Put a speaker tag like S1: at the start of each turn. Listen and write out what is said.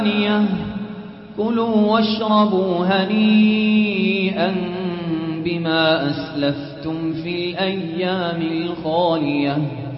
S1: كُلُوا واشربوا هنيئا بما أسلفتم في الأيام الخالية